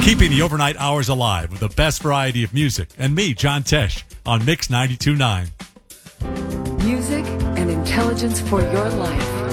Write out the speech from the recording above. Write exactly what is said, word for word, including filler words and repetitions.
Keeping the overnight hours alive with the best variety of music. And me, John Tesh, on Mix ninety-two point nine. Music and intelligence for your life.